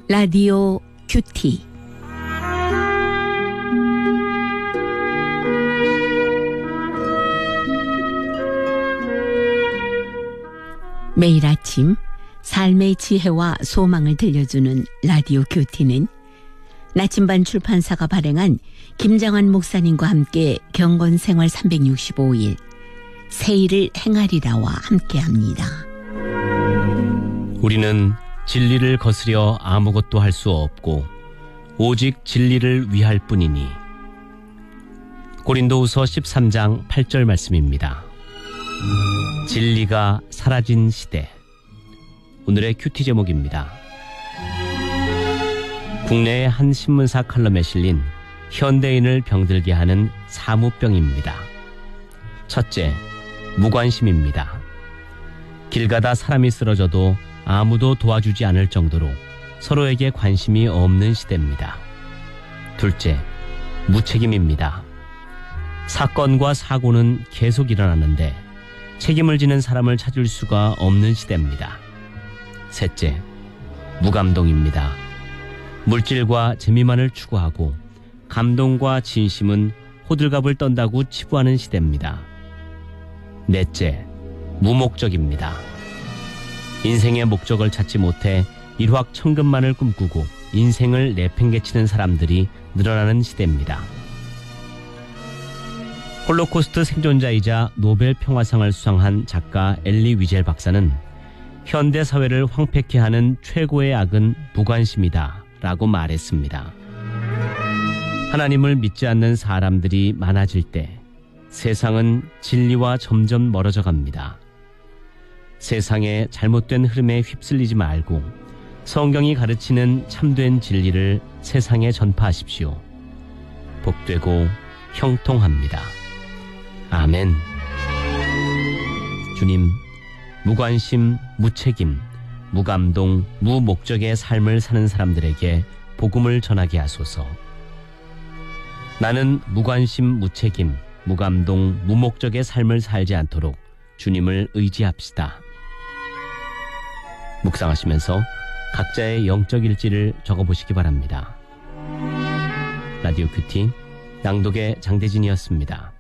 라디오 큐티. 매일 아침 삶의 지혜와 소망을 들려주는 라디오 큐티는 나침반 출판사가 발행한 김장환 목사님과 함께 경건생활 365일 새일을 행하리라와 함께합니다. 우리는 진리를 거스려 아무것도 할 수 없고 오직 진리를 위할 뿐이니. 고린도후서 13장 8절 말씀입니다. 진리가 사라진 시대. 오늘의 큐티 제목입니다. 국내의 한 신문사 칼럼에 실린 현대인을 병들게 하는 사무병입니다. 첫째, 무관심입니다. 길 가다 사람이 쓰러져도 아무도 도와주지 않을 정도로 서로에게 관심이 없는 시대입니다. 둘째, 무책임입니다. 사건과 사고는 계속 일어나는데 책임을 지는 사람을 찾을 수가 없는 시대입니다. 셋째, 무감동입니다. 물질과 재미만을 추구하고 감동과 진심은 호들갑을 떤다고 치부하는 시대입니다. 넷째, 무목적입니다. 인생의 목적을 찾지 못해 일확천금만을 꿈꾸고 인생을 내팽개치는 사람들이 늘어나는 시대입니다. 홀로코스트 생존자이자 노벨 평화상을 수상한 작가 엘리 위젤 박사는 현대 사회를 황폐케 하는 최고의 악은 무관심이다 라고 말했습니다. 하나님을 믿지 않는 사람들이 많아질 때 세상은 진리와 점점 멀어져 갑니다. 세상의 잘못된 흐름에 휩쓸리지 말고 성경이 가르치는 참된 진리를 세상에 전파하십시오. 복되고 형통합니다. 아멘. 주님, 무관심, 무책임, 무감동, 무목적의 삶을 사는 사람들에게 복음을 전하게 하소서. 나는 무관심, 무책임, 무감동, 무목적의 삶을 살지 않도록 주님을 의지합시다. 묵상하시면서 각자의 영적 일지를 적어보시기 바랍니다. 라디오 큐티 낭독의 장대진이었습니다.